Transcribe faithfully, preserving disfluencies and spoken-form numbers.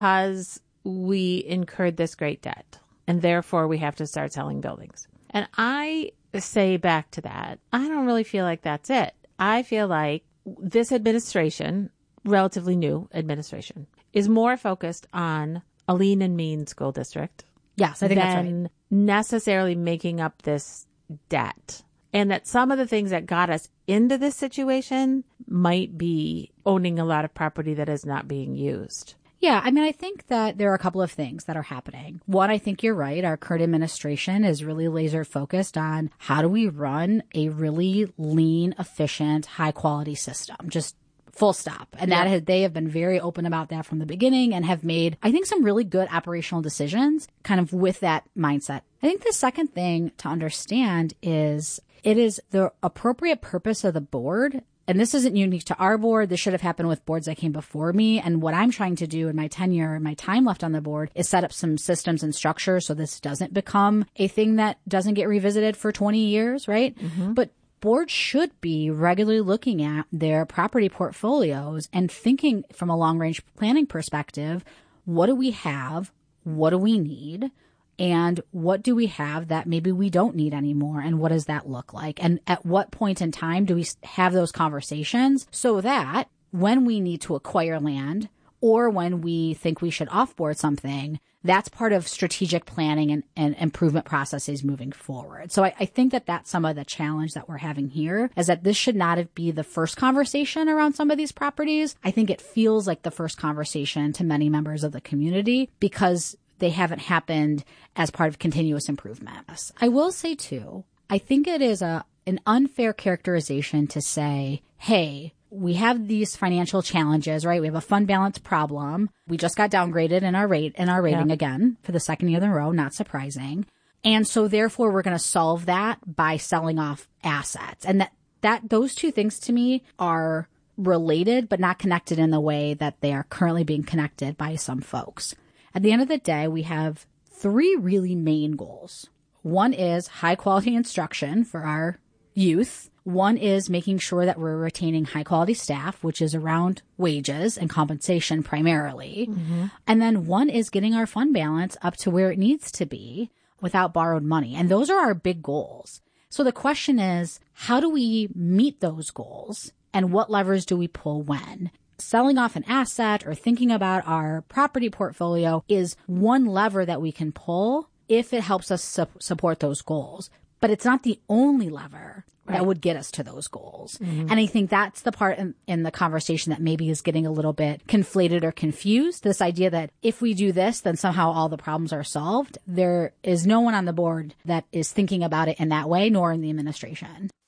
because we incurred this great debt and therefore we have to start selling buildings. And I say back to that, I don't really feel like that's it. I feel like this administration, relatively new administration, is more focused on a lean and mean school district. Yes, I think that's right. Than necessarily making up this debt. And that some of the things that got us into this situation might be owning a lot of property that is not being used. Yeah, I mean, I think that there are a couple of things that are happening. One, I think you're right. Our current administration is really laser focused on how do we run a really lean, efficient, high quality system, just full stop. And Yeah. that has, they have been very open about that from the beginning and have made, I think, some really good operational decisions kind of with that mindset. I think the second thing to understand is it is the appropriate purpose of the board. And this isn't unique to our board. This should have happened with boards that came before me. And what I'm trying to do in my tenure and my time left on the board is set up some systems and structures so this doesn't become a thing that doesn't get revisited for twenty years, right? Mm-hmm. But boards should be regularly looking at their property portfolios and thinking from a long-range planning perspective, what do we have? What do we need? And what do we have that maybe we don't need anymore? And what does that look like? And at what point in time do we have those conversations so that when we need to acquire land or when we think we should offboard something, that's part of strategic planning and, and improvement processes moving forward. So I, I think that that's some of the challenge that we're having here is that this should not be the first conversation around some of these properties. I think it feels like the first conversation to many members of the community because they haven't happened as part of continuous improvement. I will say, too, I think it is a an unfair characterization to say, hey, we have these financial challenges, right? We have a fund balance problem. We just got downgraded in our rate in our rating yeah. again for the second year in a row, not surprising. And so therefore, we're going to solve that by selling off assets. And that, that those two things to me are related, but not connected in the way that they are currently being connected by some folks. At the end of the day, we have three really main goals. One is high quality instruction for our youth. One is making sure that we're retaining high quality staff, which is around wages and compensation primarily. Mm-hmm. And then one is getting our fund balance up to where it needs to be without borrowed money. And those are our big goals. So the question is, how do we meet those goals and what levers do we pull when? Selling off an asset or thinking about our property portfolio is one lever that we can pull if it helps us su- support those goals. But it's not the only lever right. that would get us to those goals. Mm-hmm. And I think that's the part in, in the conversation that maybe is getting a little bit conflated or confused. This idea that if we do this, then somehow all the problems are solved. There is no one on the board that is thinking about it in that way, nor in the administration.